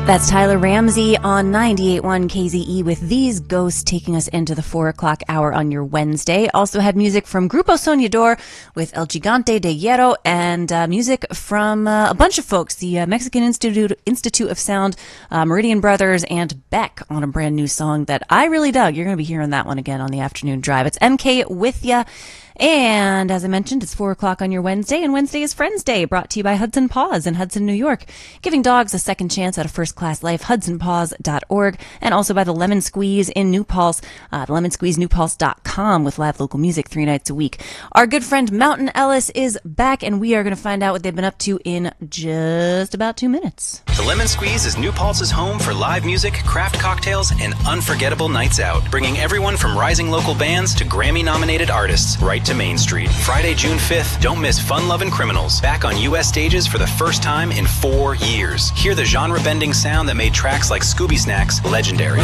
That's Tyler Ramsey on 98.1 KZE with These Ghosts taking us into the 4 o'clock hour on your Wednesday. Also had music from Grupo Soñador with El Gigante de Hierro and music from a bunch of folks, the Mexican Institute of Sound, Meridian Brothers, and Beck on a brand new song that I really dug. You're going to be hearing that one again on the afternoon drive. It's MK with ya. And as I mentioned, it's 4 o'clock on your Wednesday, and Wednesday is Friends Day, brought to you by Hudson Paws in Hudson, New York, giving dogs a second chance at a first-class life, hudsonpaws.org, and also by the Lemon Squeeze in New Paltz, lemonsqueezenewpaltz.com with live local music 3 nights a week. Our good friend Mountain Ellis is back, and we are going to find out what they've been up to in just about 2 minutes. The Lemon Squeeze is New Paltz's home for live music, craft cocktails, and unforgettable nights out, bringing everyone from rising local bands to Grammy-nominated artists right to Main Street. Friday, June 5th, don't miss Fun-Lovin' Criminals, back on U.S. stages for the first time in 4 years. Hear the genre-bending sound that made tracks like Scooby Snacks legendary.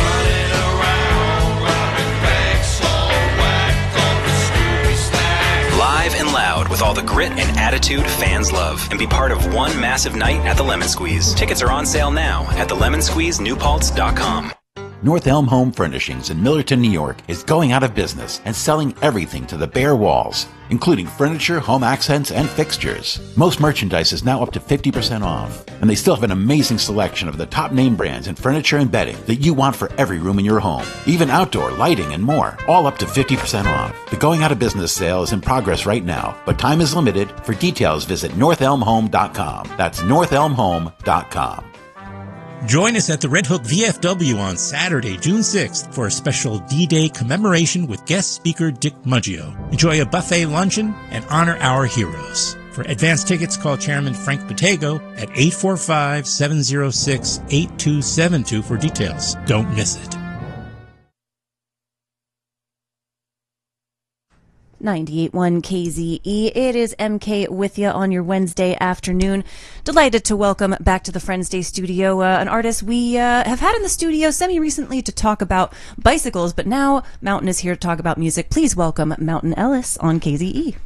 Live and loud with all the grit and attitude fans love. And be part of one massive night at the Lemon Squeeze. Tickets are on sale now at thelemonsqueezenewpaltz.com. North Elm Home Furnishings in Millerton, New York is going out of business and selling everything to the bare walls, including furniture, home accents, and fixtures. Most merchandise is now up to 50% off, and they still have an amazing selection of the top name brands in furniture and bedding that you want for every room in your home, even outdoor lighting and more, all up to 50% off. The going out of business sale is in progress right now, but time is limited. For details, visit northelmhome.com. That's northelmhome.com. Join us at the Red Hook VFW on Saturday, June 6th for a special D-Day commemoration with guest speaker Dick Muggio. Enjoy a buffet luncheon and honor our heroes. For advance tickets, call Chairman Frank Bottego at 845-706-8272 for details. Don't miss it. 98.1 KZE. It is MK with you on your Wednesday afternoon. Delighted to welcome back to the Friends Day studio an artist we have had in the studio semi-recently to talk about bicycles, but now Mountain is here to talk about music. Please welcome Mountain Ellis on KZE.